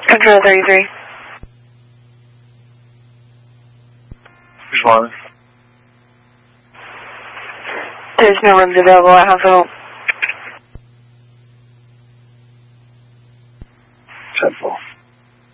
Control 33. Responding. There's no rooms available at hospital. 10-4.